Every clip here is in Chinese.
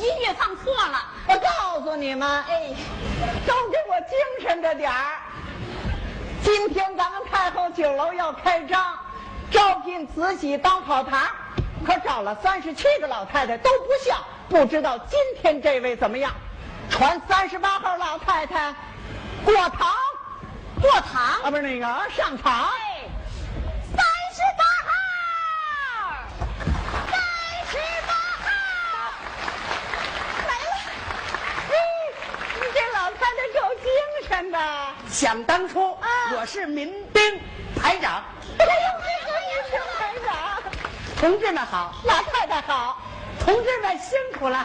音乐放错了。 我告诉你们， 哎， 都给我精神着点儿。今天咱们太后酒楼要开张，招聘慈禧当跑堂，可找了37个老太太都不像，不知道今天这位怎么样？传38号老太太过堂啊，不是那个上场。 哎，38号来了。 你这老太太够精神的。 想当初，我是民兵排长。 哎呦，民兵排长， 同志们好， 老太太好。 同志们辛苦了。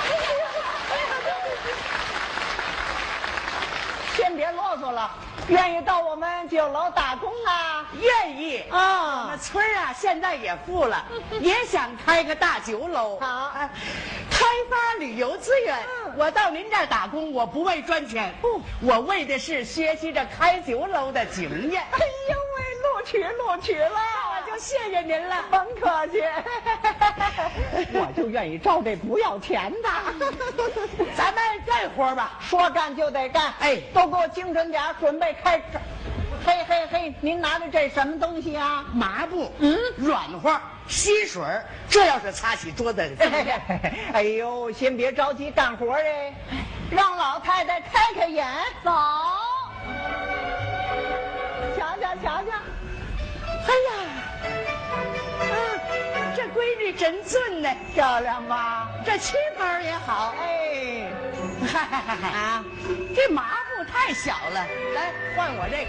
先别啰嗦了，愿意到我们酒楼打工啊？ 愿意啊我们村啊，现在也富了，也想开个大酒楼。 好开发旅游资源。我到您这儿打工，我不为赚钱，我为的是学习着开酒楼的经验。 哎呦喂，录取了， 我就谢谢您了。 甭客气。我就愿意招这不要钱的。 咱们干活吧， 说干就得干。 哎都给我精神点，准备开张。嘿，您拿着这什么东西啊？ 麻布，软和，吸水，这要是擦起桌子， 哎呦，先别着急干活哎，让老太太开眼。 走， 瞧瞧。 哎呀，这闺女真俊呢， 漂亮吧？ 这旗袍也好。 哎， 啊，这麻布太小了，来换我这个。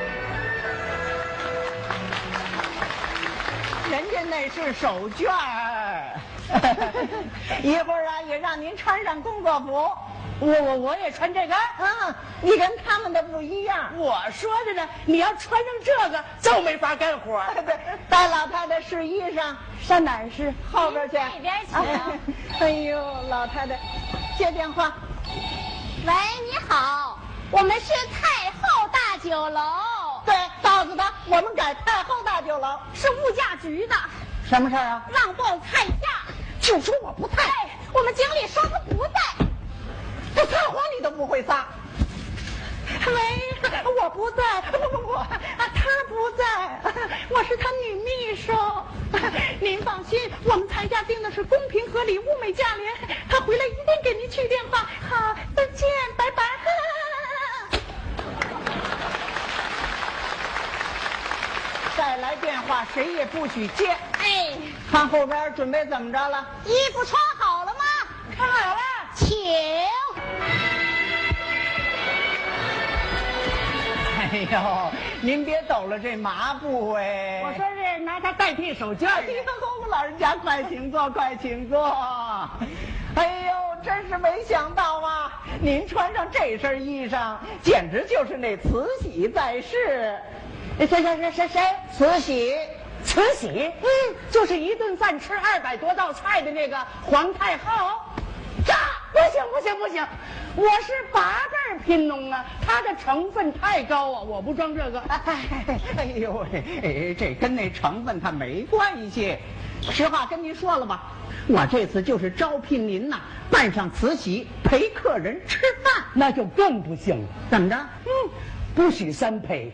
人家那是手绢儿。一会儿啊，也让您穿上工作服。 我也穿这个。 你跟他们的不一样。 我说的呢，你要穿上这个就没法干活。 对，带老太太试衣裳，上哪儿试？后边去。 那边请。 哎呦，老太太，接电话。 喂，你好，我们是太后大酒楼， 对，告诉他我们改太后大酒楼。 是物价局的， 什么事儿啊？ 让报菜价。 就说我不在。 哎，我们经理说他不在。 这撒谎你都不会撒。喂，我不在，不，他不在，我是他女秘书。您放心，我们菜价定的是公平合理、物美价廉。他回来一定给您去电话。好，再见，拜拜。再来电话，谁也不许接。 哎， 看后边准备怎么着了？ 衣服穿好了吗？ 看好了。 请。 哎呦，您别抖了这麻布哎！ 我说是拿它代替手绢。 哎呦，老人家快请坐，快请坐。哎呦，真是没想到啊！您穿上这身衣裳，简直就是那慈禧在世。谁？慈禧。 慈禧，就是一顿饭吃200多道菜的那个皇太后。不行，我是8辈贫农啊，它的成分太高啊，我不装这个。 哎呦喂，这跟那成分它没关系。实话跟您说了吧，我这次就是招聘您呐，扮上慈禧陪客人吃饭。 那就更不行了。 怎么着？ 不许3陪。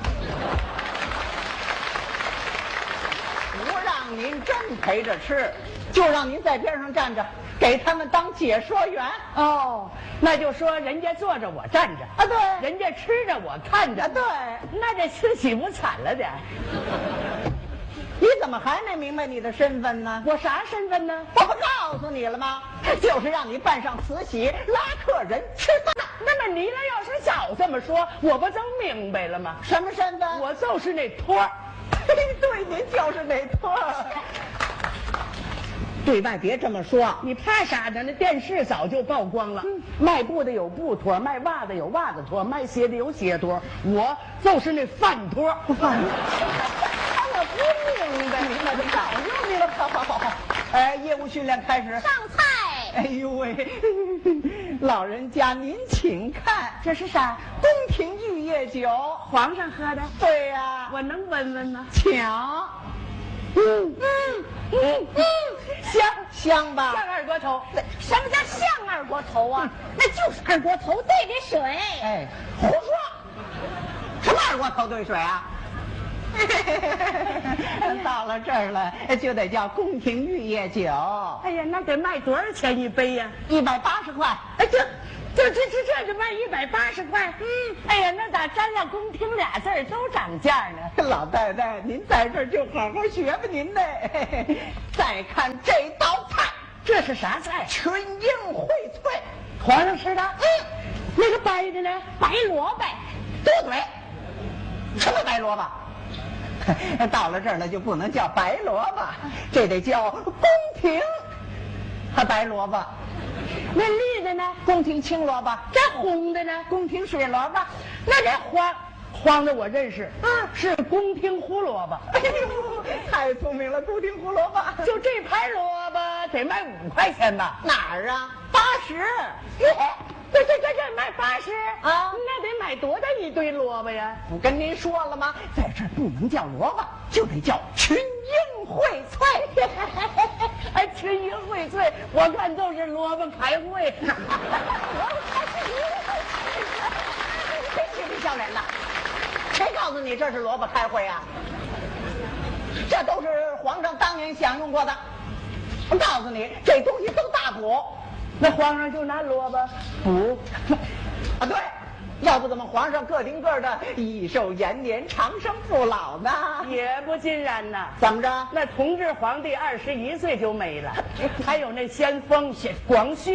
不让您真陪着吃，就让您在边上站着，给他们当解说员。 那就说人家坐着我站着啊，对， 人家吃着我看着。 对， 那这慈禧不惨了点？ 你怎么还没明白你的身份呢？ 我啥身份呢？ 我不告诉你了吗？就是让你扮上慈禧拉客人吃饭。 那么你要是早这么说，我不就明白了吗？ 什么身份？ 我就是那托儿。 对，您就是那托儿。对外别这么说， 你怕啥呢？那电视早就曝光了。卖布的有布托，卖袜子有袜子托，卖鞋的有鞋托，我就是那饭托。 我不明白，那就告诉你了。好。业务训练开始。 上菜。 哎呦喂，老人家您请看， 这是啥？ 宫廷玉液酒， 皇上喝的。 对呀， 我能闻闻吗？ 请。 香吧？ 像二锅头。 什么叫像二锅头啊？那就是二锅头兑的水。 哎，胡说！什么二锅头兑水啊？到了这儿了，就得叫宫廷玉液酒。 哎呀，那得卖多少钱一杯呀 ？180块。 哎，这就卖180块。哎呀，那咋沾了宫廷俩字儿都涨价呢？ 老太太，您在这儿就好好学吧您的。再看这道菜， 这是啥菜？ 群英荟萃， 皇上吃的。那个白的呢？ 白萝卜。 多嘴。什么白萝卜？到了这儿了就不能叫白萝卜，这得叫宫廷白萝卜。 那绿的呢？ 宫廷青萝卜。 这红的呢？ 宫廷水萝卜。 那这黄的我认识，是宫廷胡萝卜。 哎呦，太聪明了，宫廷胡萝卜。 就这盘萝卜得卖5块钱吧？ 哪儿啊？80。 这卖80 啊？ 那得买多大一堆萝卜呀？ 不跟您说了吗？在这儿不能叫萝卜，就得叫群英荟萃。 哎，群英荟萃，我看都是萝卜开会。 谁气你笑脸的？谁告诉你这是萝卜开会啊？这都是皇上当年享用过的。我告诉你，这东西都大补。 那皇上就拿萝卜补啊？对，要不怎么皇上个顶个的益寿延年、长生不老呢？ 也不尽然呐。 怎么着？ 那同治皇帝21岁就没了，还有那先锋广旭。